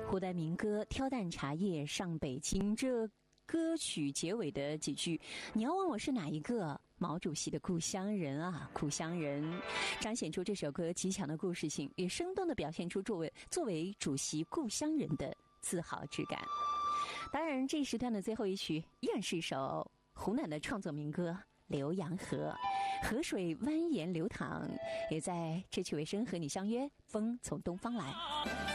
古代民歌挑担茶叶上北京，这歌曲结尾的几句，你要问我是哪一个？毛主席的故乡人啊，故乡人，彰显出这首歌极强的故事性，也生动地表现出作为主席故乡人的自豪之感。当然，这一时段的最后一曲依然是一首湖南的创作民歌《浏阳河》，河水蜿蜒流淌，也在这曲尾声和你相约，风从东方来。